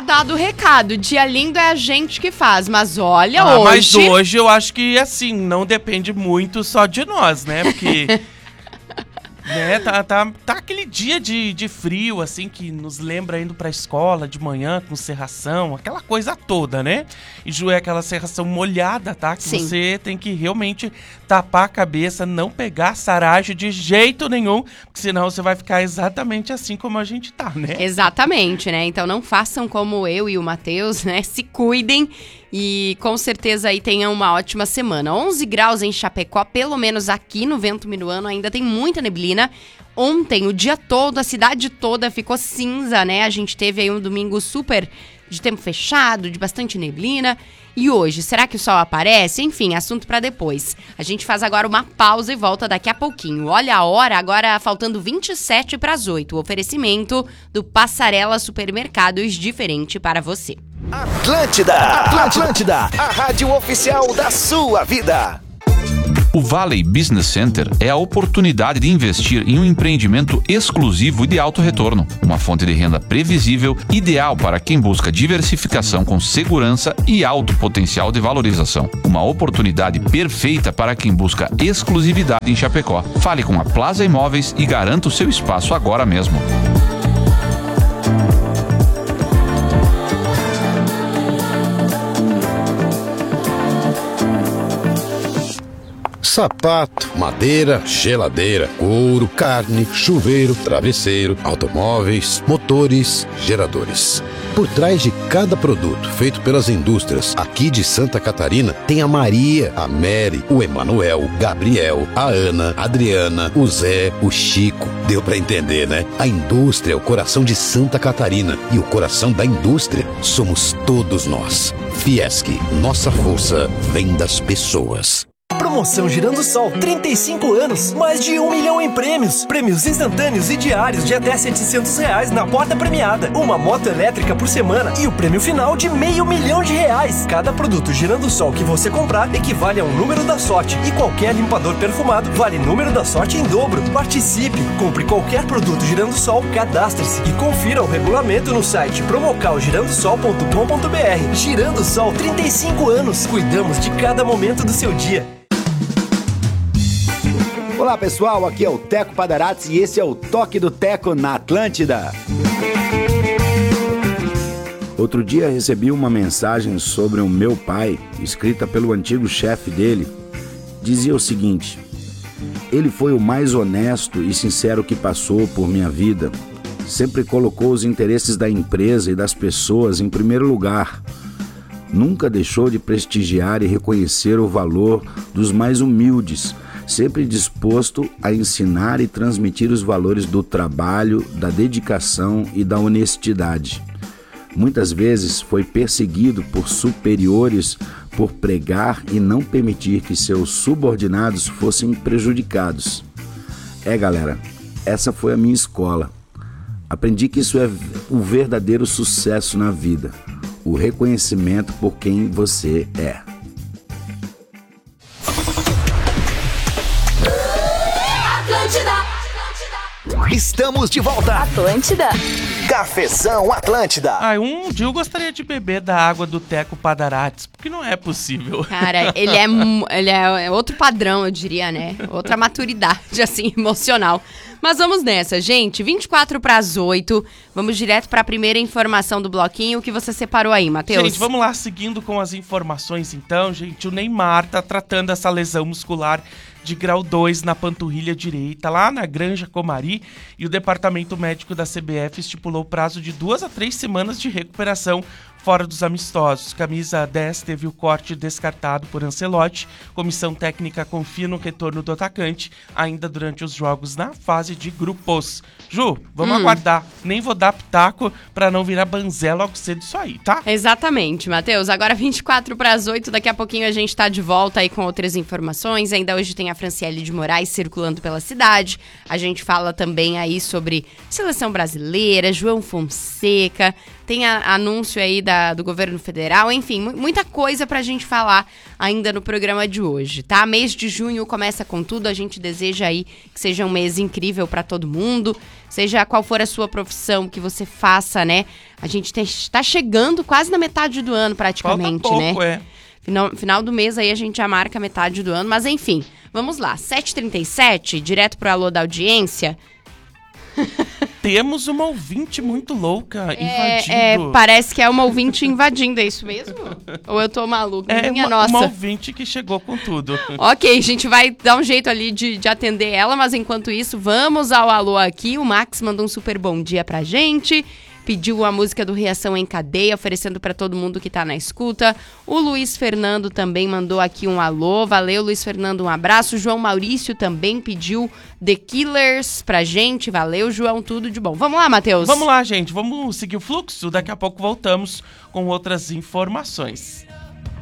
dado o recado. Dia lindo é a gente que faz. Mas olha, Mas hoje eu acho que, assim, não depende muito só de nós, né? Porque... né, tá aquele dia de frio, assim, que nos lembra indo pra escola de manhã com serração, aquela coisa toda, né? E Ju, é aquela serração molhada, tá? Que Sim. você tem que realmente tapar a cabeça, não pegar saragem de jeito nenhum, porque senão você vai ficar exatamente assim como a gente tá, né? Exatamente, né? Então não façam como eu e o Matheus, né? Se cuidem e com certeza aí tenham uma ótima semana. 11 graus em Chapecó, pelo menos aqui no Vento Minuano, ainda tem muita neblina. Ontem, o dia todo, a cidade toda ficou cinza, né? A gente teve aí um domingo super de tempo fechado, de bastante neblina. E hoje, será que o sol aparece? Enfim, assunto pra depois. A gente faz agora uma pausa e volta daqui a pouquinho. Olha a hora, agora faltando 27 para as 8. O oferecimento do Passarela Supermercados, diferente para você. Atlântida, a rádio oficial da sua vida. O Valley Business Center é a oportunidade de investir em um empreendimento exclusivo e de alto retorno. Uma fonte de renda previsível, ideal para quem busca diversificação com segurança e alto potencial de valorização. Uma oportunidade perfeita para quem busca exclusividade em Chapecó. Fale com a Plaza Imóveis e garanta o seu espaço agora mesmo. Sapato, madeira, geladeira, couro, carne, chuveiro, travesseiro, automóveis, motores, geradores. Por trás de cada produto feito pelas indústrias aqui de Santa Catarina, tem a Maria, a Mary, o Emanuel, o Gabriel, a Ana, a Adriana, o Zé, o Chico. Deu pra entender, né? A indústria é o coração de Santa Catarina e o coração da indústria somos todos nós. Fiesc, nossa força vem das pessoas. Promoção Girando Sol, 35 anos, mais de 1 milhão em prêmios. Prêmios instantâneos e diários de até R$700 na porta premiada. Uma moto elétrica por semana e o prêmio final de R$500 mil. Cada produto Girando Sol que você comprar equivale a um número da sorte. E qualquer limpador perfumado vale número da sorte em dobro. Participe, compre qualquer produto Girando Sol, cadastre-se e confira o regulamento no site promocalgirandosol.com.br. Girando Sol, 35 anos. Cuidamos de cada momento do seu dia. Olá pessoal, aqui é o Teco Padarates e esse é o Toque do Teco na Atlântida. Outro dia recebi uma mensagem sobre o meu pai, escrita pelo antigo chefe dele. Dizia o seguinte: ele foi o mais honesto e sincero que passou por minha vida. Sempre colocou os interesses da empresa e das pessoas em primeiro lugar. Nunca deixou de prestigiar e reconhecer o valor dos mais humildes, sempre disposto a ensinar e transmitir os valores do trabalho, da dedicação e da honestidade. Muitas vezes foi perseguido por superiores por pregar e não permitir que seus subordinados fossem prejudicados. Galera, essa foi a minha escola. Aprendi que isso é o verdadeiro sucesso na vida, o reconhecimento por quem você é. Estamos de volta. Atlântida. Cafezão Atlântida. Um dia eu gostaria de beber da água do Teco Padarates, porque não é possível. Cara, ele é outro padrão, eu diria, né? Outra maturidade, assim, emocional. Mas vamos nessa, gente. 24 para as 8. Vamos direto para a primeira informação do bloquinho. O que você separou aí, Matheus? Gente, vamos lá, seguindo com as informações então, gente. O Neymar tá tratando essa lesão muscular de grau 2 na panturrilha direita, lá na Granja Comari, e o departamento médico da CBF estipulou o prazo de 2 a 3 semanas de recuperação fora dos amistosos. Camisa 10 teve o corte descartado por Ancelotti. Comissão técnica confia no retorno do atacante ainda durante os jogos na fase de grupos. Ju, vamos aguardar. Nem vou dar pitaco pra não virar banzé logo cedo isso aí, tá? Exatamente, Matheus. Agora 24 para as 8, daqui a pouquinho a gente tá de volta aí com outras informações. Ainda hoje tem a Franciele de Moraes circulando pela cidade. A gente fala também aí sobre seleção brasileira, João Fonseca. Tem anúncio aí do governo federal, enfim, muita coisa pra gente falar ainda no programa de hoje, tá? Mês de junho começa com tudo, a gente deseja aí que seja um mês incrível pra todo mundo, seja qual for a sua profissão que você faça, né? A gente tá chegando quase na metade do ano praticamente, Falta pouco, né? Final do mês aí a gente já marca a metade do ano, mas enfim, vamos lá, 7h37, direto pro Alô da Audiência. Temos uma ouvinte muito louca invadindo. Parece que é uma ouvinte invadindo, é isso mesmo? Ou eu tô maluca? Uma ouvinte que chegou com tudo. Ok, a gente vai dar um jeito ali de atender ela, mas enquanto isso, vamos ao alô aqui. O Max mandou um super bom dia pra gente. Pediu a música do Reação em Cadeia, oferecendo para todo mundo que tá na escuta. O Luiz Fernando também mandou aqui um alô. Valeu, Luiz Fernando, um abraço. O João Maurício também pediu The Killers pra gente. Valeu, João, tudo de bom. Vamos lá, Matheus. Vamos lá, gente. Vamos seguir o fluxo. Daqui a pouco voltamos com outras informações.